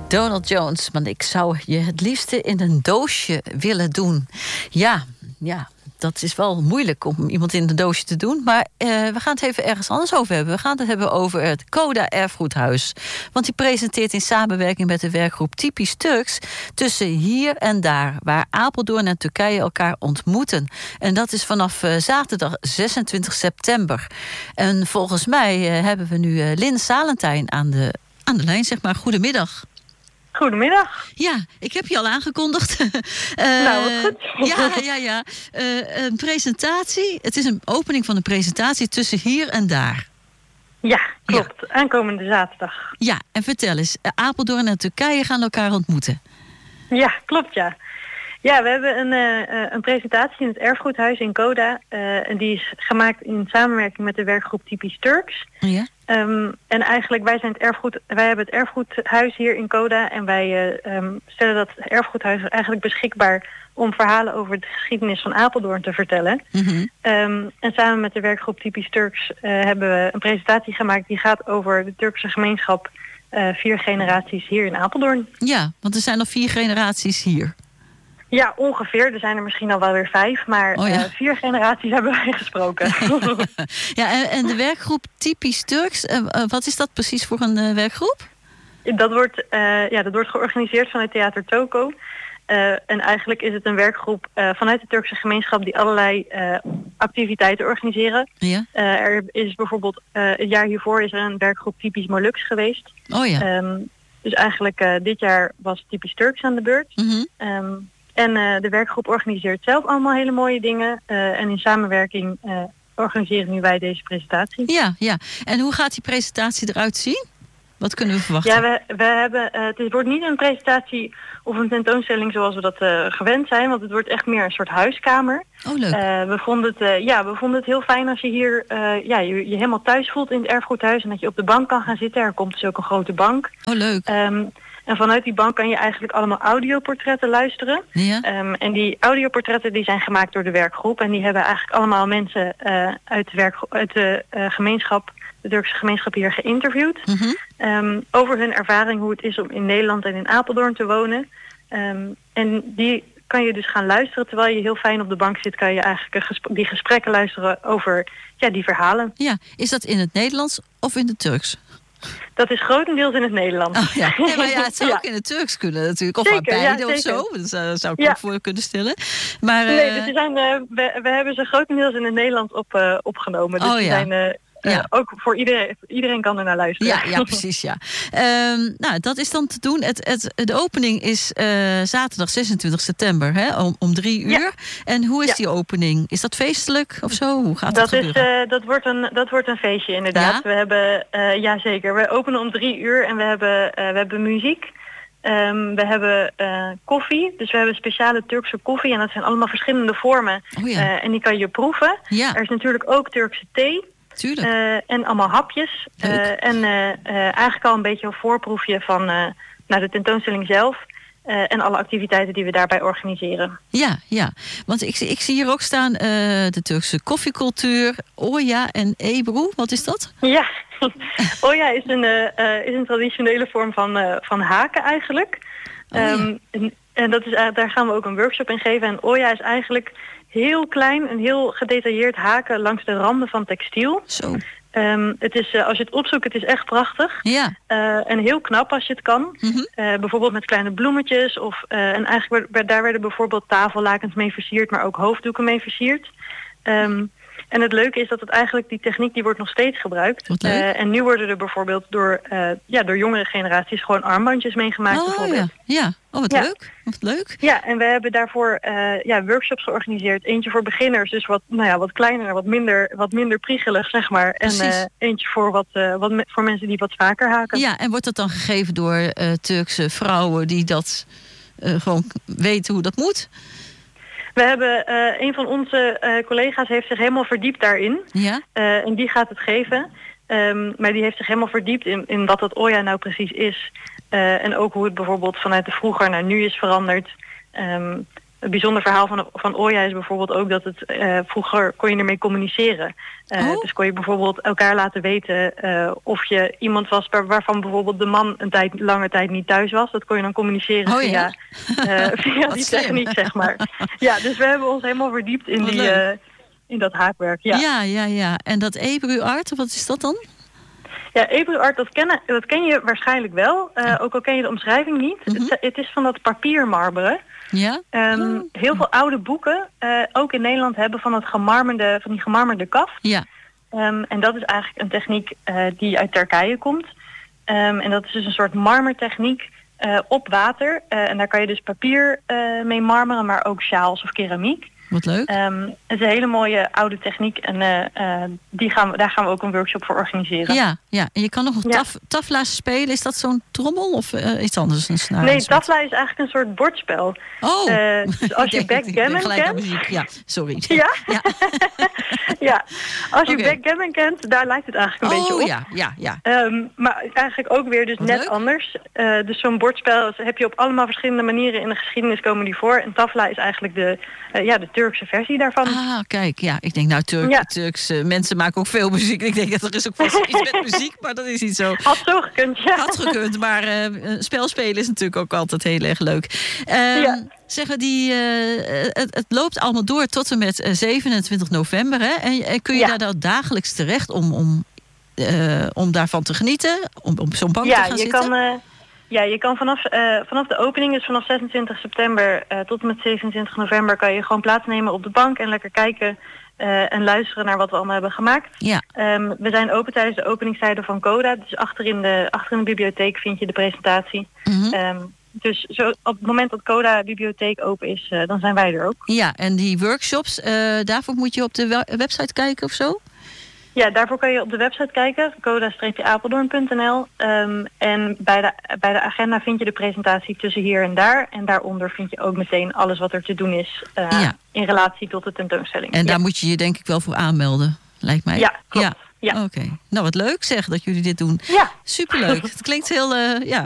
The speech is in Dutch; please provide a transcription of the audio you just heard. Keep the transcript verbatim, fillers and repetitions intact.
Donald Jones, maar ik zou je het liefste in een doosje willen doen. Ja, ja, dat is wel moeilijk om iemand in een doosje te doen. Maar uh, we gaan het even ergens anders over hebben. We gaan het hebben over het Coda Erfgoedhuis. Want die presenteert in samenwerking met de werkgroep Typisch Turks tussen hier en daar, waar Apeldoorn en Turkije elkaar ontmoeten. En dat is vanaf uh, zaterdag zesentwintig september. En volgens mij uh, hebben we nu uh, Lynn Salentijn aan de, aan de lijn, zeg maar. Goedemiddag. Goedemiddag. Ja, ik heb je al aangekondigd. uh, nou, wat goed. ja, ja, ja. Uh, een presentatie. Het is een opening van een presentatie tussen hier en daar. Ja, klopt. Ja. Aankomende zaterdag. Ja, en vertel eens. Apeldoorn en Turkije gaan elkaar ontmoeten. Ja, klopt, ja. Ja, we hebben een, uh, een presentatie in het Erfgoedhuis in Coda. Uh, en die is gemaakt in samenwerking met de werkgroep Typisch Turks. Ja. Um, en eigenlijk, wij zijn het erfgoed, wij hebben het erfgoedhuis hier in Coda. En wij uh, um, stellen dat erfgoedhuis eigenlijk beschikbaar om verhalen over de geschiedenis van Apeldoorn te vertellen. Mm-hmm. Um, en samen met de werkgroep Typisch Turks uh, hebben we een presentatie gemaakt die gaat over de Turkse gemeenschap, uh, vier generaties hier in Apeldoorn. Ja, want er zijn nog vier generaties hier. Ja, ongeveer. Er zijn er misschien al wel weer vijf, maar oh, ja. uh, vier generaties hebben wij gesproken. ja, en, en de werkgroep Typisch Turks, uh, uh, wat is dat precies voor een uh, werkgroep? Dat wordt, uh, ja, dat wordt georganiseerd vanuit Theater Toko. Uh, en eigenlijk is het een werkgroep uh, vanuit de Turkse gemeenschap die allerlei uh, activiteiten organiseren. Ja. Uh, er is bijvoorbeeld, uh, het jaar hiervoor is er een werkgroep Typisch Molux geweest. Oh ja. Um, dus eigenlijk uh, dit jaar was Typisch Turks aan de beurt. Mm-hmm. Um, En uh, de werkgroep organiseert zelf allemaal hele mooie dingen. Uh, en in samenwerking uh, organiseren nu wij deze presentatie. Ja, ja. En hoe gaat die presentatie eruit zien? Wat kunnen we verwachten? Ja, we, we hebben, uh, het wordt niet een presentatie of een tentoonstelling zoals we dat uh, gewend zijn. Want het wordt echt meer een soort huiskamer. Oh, leuk. Uh, we, vonden het, uh, ja, we vonden het heel fijn als je hier uh, ja, je, je helemaal thuis voelt in het erfgoedhuis. En dat je op de bank kan gaan zitten. Er komt dus ook een grote bank. Oh, leuk. Um, En vanuit die bank kan je eigenlijk allemaal audioportretten luisteren. Ja. Um, en die audioportretten die zijn gemaakt door de werkgroep. En die hebben eigenlijk allemaal mensen uh, uit de, werk, uit de uh, gemeenschap, de Turkse gemeenschap hier geïnterviewd. Mm-hmm. Um, over hun ervaring hoe het is om in Nederland en in Apeldoorn te wonen. Um, en die kan je dus gaan luisteren. Terwijl je heel fijn op de bank zit, kan je eigenlijk gesp- die gesprekken luisteren over ja, die verhalen. Ja, is dat in het Nederlands of in het Turks? Dat is grotendeels in het Nederlands. Oh, ja. Nee, maar ja, het zou ja. ook in het Turks kunnen natuurlijk. Of zeker, beide ja, of zo. Dat zou, zou ik ja. ook voor kunnen stellen. Maar, uh... nee, dus we, zijn, uh, we, we hebben ze grotendeels in het Nederlands op, uh, opgenomen. Dus oh, we ja. zijn... Uh, Uh, ja. Ook voor iedereen, iedereen kan er naar luisteren. Ja, ja precies, ja. Um, nou, dat is dan te doen. Het, het, de opening is uh, zaterdag zesentwintig september, hè, om, om drie uur. Ja. En hoe is ja. die opening? Is dat feestelijk of zo? Hoe gaat dat dat is, gebeuren? Uh, dat, wordt een, dat wordt een feestje, inderdaad. Ja? We hebben, uh, ja, zeker. We openen om drie uur en we hebben, uh, we hebben muziek. Um, we hebben uh, koffie. Dus we hebben speciale Turkse koffie. En dat zijn allemaal verschillende vormen. Oh, ja. uh, en die kan je proeven. Ja. Er is natuurlijk ook Turkse thee. Uh, en allemaal hapjes. Uh, en uh, uh, eigenlijk al een beetje een voorproefje van uh, naar de tentoonstelling zelf. Uh, en alle activiteiten die we daarbij organiseren. Ja, ja. Want ik, ik zie hier ook staan uh, de Turkse koffiecultuur, Oya en Ebru. Wat is dat? Ja, Oya is een, uh, is een traditionele vorm van, uh, van haken eigenlijk. Oh, ja. um, en, en dat is, uh, daar gaan we ook een workshop in geven. En Oya is eigenlijk heel klein en heel gedetailleerd haken langs de randen van textiel. Zo. Um, het is, uh, als je het opzoekt, het is echt prachtig. Ja. Uh, en heel knap als je het kan. Mm-hmm. Uh, bijvoorbeeld met kleine bloemetjes. Of, uh, en eigenlijk werd, daar werden bijvoorbeeld tafellakens mee versierd, maar ook hoofddoeken mee versierd. Um, en het leuke is dat het eigenlijk, die techniek die wordt nog steeds gebruikt. Uh, en nu worden er bijvoorbeeld door, uh, ja, door jongere generaties gewoon armbandjes meegemaakt. Oh, bijvoorbeeld. Ja, ja. Oh, wat ja. leuk. Wat leuk. Ja, en we hebben daarvoor uh, ja, workshops georganiseerd. Eentje voor beginners, dus wat, nou ja, wat kleiner, wat minder, wat minder priegelig, zeg maar. Precies. En uh, eentje voor, wat, uh, wat me, voor mensen die wat vaker haken. Ja, en wordt dat dan gegeven door uh, Turkse vrouwen die dat uh, gewoon weten hoe dat moet? We hebben, uh, een van onze uh, collega's heeft zich helemaal verdiept daarin. Ja? Uh, en die gaat het geven. Um, maar die heeft zich helemaal verdiept in, in wat dat Oya nou precies is. Uh, en ook hoe het bijvoorbeeld vanuit de vroeger naar nu is veranderd. Um, het bijzonder verhaal van, van Oya is bijvoorbeeld ook dat het uh, vroeger kon je ermee communiceren. Uh, oh. Dus kon je bijvoorbeeld elkaar laten weten uh, of je iemand was waar, waarvan bijvoorbeeld de man een tijd, lange tijd niet thuis was. Dat kon je dan communiceren oh, via, ja? uh, via die slim. techniek, zeg maar. Ja, dus we hebben ons helemaal verdiept in, die, uh, in dat haakwerk. Ja, ja, ja. ja. En dat EBRU-art, wat is dat dan? Ja, EBRU-art, dat, dat ken je waarschijnlijk wel. Uh, ook al ken je de omschrijving niet. Mm-hmm. het, het is van dat papiermarmeren. Ja? Um, oh. Heel veel oude boeken, uh, ook in Nederland, hebben van, het gemarmerde, van die gemarmerde kaf. Ja. Um, en dat is eigenlijk een techniek uh, die uit Turkije komt. Um, en dat is dus een soort marmertechniek uh, op water. Uh, en daar kan je dus papier uh, mee marmeren, maar ook sjaals of keramiek. Wat leuk. Um, het is een hele mooie oude techniek en uh, uh, die gaan we, daar gaan we ook een workshop voor organiseren. Ja, ja. En je kan nog een ja. taf, tafla spelen. Is dat zo'n trommel of uh, iets anders? Een snaar, nee, tafla is eigenlijk een soort bordspel. Oh. Uh, dus als je backgammon kent... Muziek. Ja, sorry. Ja? Ja. ja. Als je okay. backgammon kent, daar lijkt het eigenlijk een oh, beetje op. ja, ja, ja. Um, maar eigenlijk ook weer dus Wat net leuk. anders. Uh, dus zo'n bordspel heb je op allemaal verschillende manieren in de geschiedenis komen die voor. En tafla is eigenlijk de, uh, ja, de Turkse versie daarvan. Ah, kijk, ja. Ik denk nou, Turk, ja. Turkse mensen maken ook veel muziek. Ik denk dat er is ook vast iets met muziek, maar dat is niet zo. Had zo gekund, ja. Had gekund, maar uh, spel spelen is natuurlijk ook altijd heel erg leuk. Um, ja. Zeggen die, uh, het, het loopt allemaal door tot en met zevenentwintig november. Hè? En, en kun je ja. daar dan dagelijks terecht om, om, uh, om daarvan te genieten? Om op zo'n bank ja, te gaan je zitten? Kan, uh, ja, je kan vanaf, uh, vanaf de opening, dus vanaf zesentwintig september uh, tot en met zevenentwintig november... kan je gewoon plaatsnemen op de bank en lekker kijken uh, en luisteren naar wat we allemaal hebben gemaakt. Ja. Um, we zijn open tijdens de openingstijden van Coda. Dus achter in de, achter in de bibliotheek vind je de presentatie. Mm-hmm. Um, Dus zo, op het moment dat Coda bibliotheek open is, uh, dan zijn wij er ook. Ja, en die workshops, uh, daarvoor moet je op de we- website kijken of zo? Ja, daarvoor kan je op de website kijken, coda apeldoorn punt n l. Um, en bij de, bij de agenda vind je de presentatie tussen hier en daar. En daaronder vind je ook meteen alles wat er te doen is uh, ja. in relatie tot de tentoonstelling. En daar ja. moet je je denk ik wel voor aanmelden, lijkt mij. Ja, klopt. Ja. Ja. Oké, okay. Nou wat leuk zeg dat jullie dit doen. Ja. Superleuk. Het klinkt heel, uh, ja,